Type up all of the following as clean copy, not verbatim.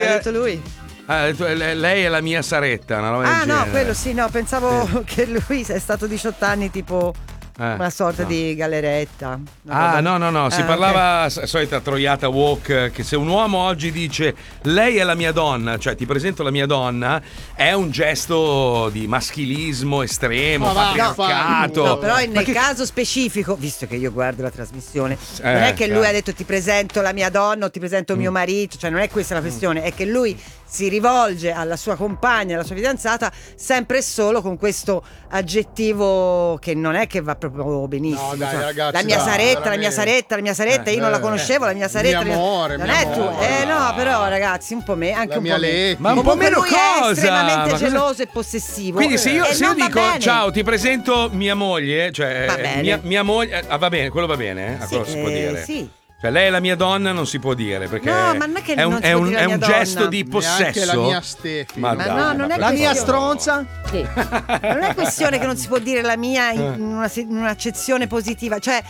ha detto lui. Lei è la mia Saretta, una roba del genere. No, quello sì, no, pensavo che lui è stato 18 anni tipo una sorta di galleretta. No, si parlava solita troiata woke, che se un uomo oggi dice lei è la mia donna, cioè ti presento la mia donna, è un gesto di maschilismo estremo, patriarcato. No, però nel caso specifico, visto che io guardo la trasmissione, non è che lui ha detto ti presento la mia donna o ti presento mio marito, cioè non è questa la questione, è che lui si rivolge alla sua compagna, alla sua fidanzata, sempre e solo con questo aggettivo che non è che va proprio benissimo. No, dai, ragazzi, la mia Saretta, io non la conoscevo, la mia Saretta. Mio amore, non mio è amore, tu. No, però ragazzi, un po' me, anche un po' me. Ma un po' meno lui cosa? è estremamente geloso e possessivo. Quindi se io dico bene. ciao, ti presento mia moglie, cioè Va bene. mia moglie, va bene, quello va bene? Quello si può dire. Sì. Cioè lei è la mia donna, non si può dire perché no, ma non è che è un, non si può dire la mia un donna. gesto di possesso. Neanche la mia Stefi. Ma no, non è La mia stronza? Sì. Non è questione che non si può dire la mia in un'accezione positiva, cioè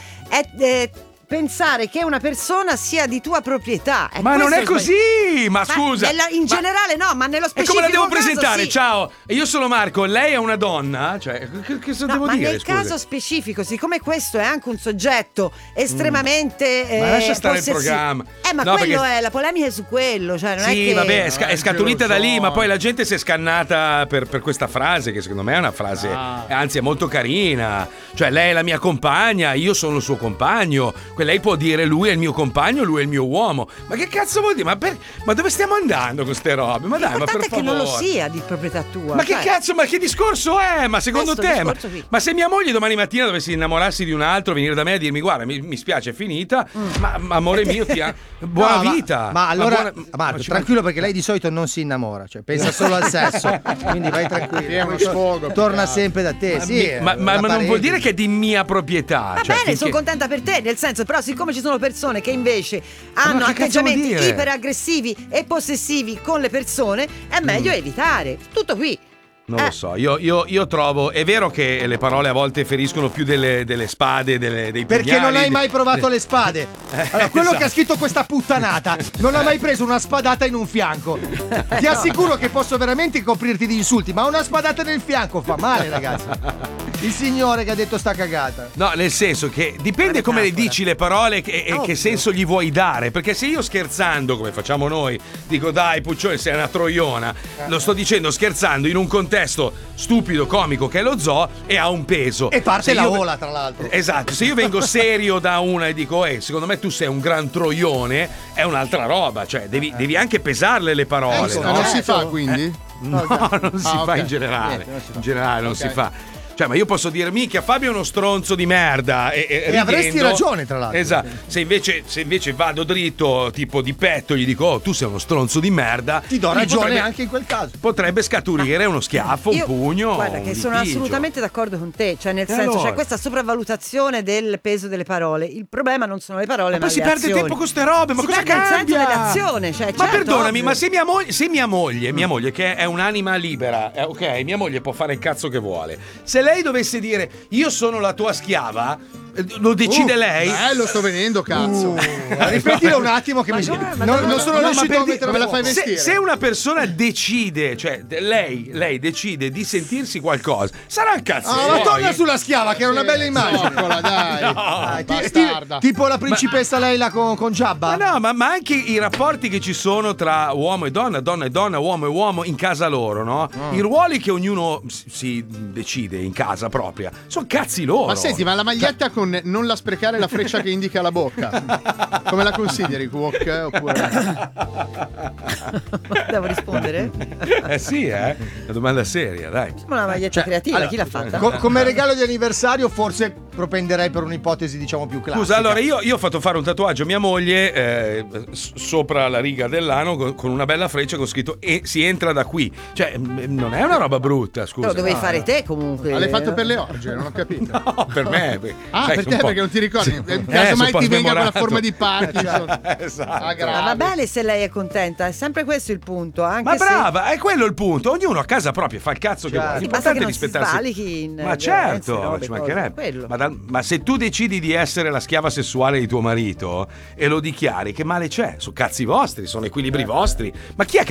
è pensare che una persona sia di tua proprietà. Ma non è così! Ma scusa! In generale no, ma nello specifico. E come la devo caso, presentare? sì. Ciao, io sono Marco, lei è una donna? Cioè, che devo ma dire? nel caso specifico, siccome questo è anche un soggetto estremamente ma lascia stare il possessivo. programma. Ma No, quello perché- è la polemica è su quello, cioè non Sì, è che vabbè, è scaturita da lì, so. ma poi la gente si è scannata per questa frase, che secondo me è una frase, anzi è molto carina. Cioè, lei è la mia compagna, io sono il suo compagno. Lei può dire lui è il mio compagno, lui è il mio uomo. Ma che cazzo vuol dire? Ma dove stiamo andando con ste robe? Ma dai, ma per l'importante è che favore. non lo sia di proprietà tua. Ma che cazzo, ma che discorso è? Ma secondo Questo te? discorso qui. Ma se mia moglie domani mattina dovesse innamorarsi di un altro, venire da me e dirmi guarda, mi spiace, è finita, ma amore mio, buona No, vita. Ma allora, buona- Marco, ma ci tranquillo perché lei di solito non si innamora, cioè pensa solo al sesso. Quindi vai tranquillo. Sì, è uno sfogo, Torna più che sempre da te. Sì, ma non vuol dire che è di mia proprietà. Va cioè, bene, finché- sono contenta per te, nel senso, però siccome ci sono persone che invece Ma hanno che cazzo vuol atteggiamenti dire? iperaggressivi e possessivi con le persone, è meglio evitare. Tutto qui. Non lo so, io trovo. È vero che le parole a volte feriscono più delle spade, dei Perché pugnali, non hai mai provato le spade. Allora, quello esatto. che ha scritto questa puttanata non ha mai preso una spadata in un fianco. Ti assicuro che posso veramente coprirti di insulti, ma una spadata nel fianco fa male, ragazzi. Il signore che ha detto sta cagata. No, nel senso che dipende come le dici le parole e che senso gli vuoi dare. Perché se io scherzando, come facciamo noi, dico dai Puccione sei una troiona, lo sto dicendo scherzando in un contesto stupido, comico che è lo zoo e ha un peso. E parte Se la io- ola, tra l'altro. Esatto, se io vengo serio da una e dico secondo me tu sei un gran troione, è un'altra roba, cioè devi anche pesarle le parole. Ma no? non si fa quindi? No, non si fa ok. in generale. Niente, non si fa. In generale non Ok. si fa. Cioè, ma io posso dire, minchia, Fabio è uno stronzo di merda. E avresti ridendo. ragione, tra l'altro. Esatto. Se invece vado dritto, tipo di petto, gli dico, tu sei uno stronzo di merda. Ti do mi ragione potrebbe- anche in quel caso. Potrebbe scaturire uno schiaffo, Io- un pugno. Guarda che un sono litigio. assolutamente d'accordo con te, cioè nel senso allora? c'è questa sopravvalutazione del peso delle parole. Il problema non sono le parole, ma Ma si le perde azioni. tempo con ste robe, ma Si cosa perde il senso cambia? dell'azione, cioè, Ma certo, perdonami, ovvio. ma se mia moglie che è un'anima libera, ok, mia moglie può fare il cazzo che vuole. Se lei dovesse dire io sono la tua schiava, lo decide lei. Bello, sto venendo, cazzo. Ripetilo un attimo che mi non sono No, ma riuscito per a dire- mettere me la fai fuoco. vestire. Se una persona decide, cioè lei decide di sentirsi qualcosa, sarà il cazzo. Ah, ma suo. torna sulla schiava, che era una bella immagine. Zoccola, dai. Dai, Bastarda. tipo la principessa Leila con Jabba. Ma no, ma anche i rapporti che ci sono tra uomo e donna, donna e donna, uomo e uomo in casa loro, no? I ruoli che ognuno si decide in casa propria sono cazzi loro. Ma senti, ma la maglietta con non la sprecare la freccia che indica la bocca, come la consideri, Wok? Oppure... Devo rispondere? Sì, una domanda seria, dai. Una maglietta creativa, allora, chi l'ha fatta? Come regalo di anniversario forse propenderei per un'ipotesi diciamo più classica. Scusa, allora io ho fatto fare un tatuaggio a mia moglie sopra la riga dell'ano con una bella freccia con scritto e si entra da qui. Cioè, non è una roba brutta, scusa. Lo dovevi No. fare te comunque. Ma l'hai fatto per le orge, non ho capito. No, per me. Ah, sai, per che te un po'- perché non ti ricordi? Sì. Casomai sono un po' ti venga con la smemorato. forma di Parkinson. Esatto. Ah, grave. Ma va bene se lei è contenta, è sempre questo il punto. Anche Ma se- brava, è quello il punto. Ognuno a casa propria fa il cazzo che vuole. Sì, basta L'importante che è non si rispettarsi. svalichi in Ma violenze, certo, robe, ci cose, mancherebbe. quello. Ma se tu decidi di essere la schiava sessuale di tuo marito e lo dichiari, che male c'è? Sono cazzi vostri, sono equilibri vostri. Ma chi è che